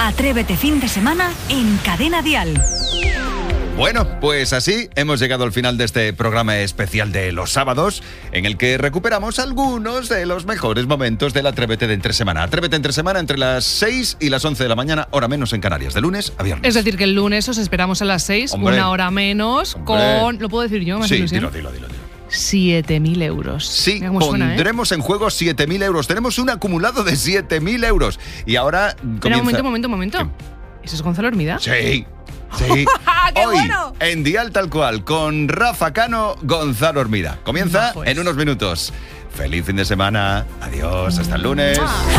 Atrévete fin de semana en Cadena Dial. Bueno, pues así hemos llegado al final de este programa especial de los sábados, en el que recuperamos algunos de los mejores momentos del Atrévete de entre semana. Atrévete entre semana entre las 6 y las 11 de la mañana, hora menos en Canarias, de lunes a viernes. Es decir, que el lunes os esperamos a las 6, Hombre. una hora menos, con... ¿Lo puedo decir yo? ¿Más Sí, ilusión? dilo. 7.000 euros. Sí, Mira cómo suena, pondremos en juego 7.000 euros. Tenemos un acumulado de 7.000 euros. Y ahora Pero comienza... momento. ¿Eso es Gonzalo Hermida? Sí. ¡Qué Hoy, bueno! en Dial Tal Cual, con Rafa Cano, Gonzalo Hermida. Comienza en unos minutos. Feliz fin de semana. Adiós, hasta el lunes.